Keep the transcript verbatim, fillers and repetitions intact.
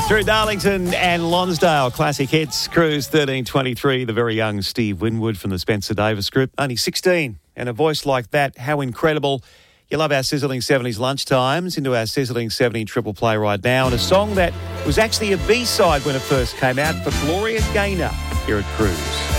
Through Darlington and Lonsdale, classic hits, Cruise thirteen twenty-three, the very young Steve Winwood from the Spencer Davis Group, only sixteen, and a voice like that, how incredible. You love our Sizzling seventies lunchtimes, into our Sizzling seventy triple play right now, and a song that was actually a B-side when it first came out for Gloria Gaynor here at Cruise.